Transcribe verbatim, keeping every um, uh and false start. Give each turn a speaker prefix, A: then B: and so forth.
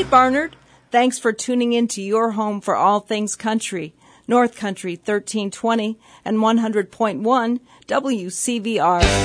A: Kate Barnard, thanks for tuning in to your home for all things country. North Country thirteen twenty and one hundred point one W C V R.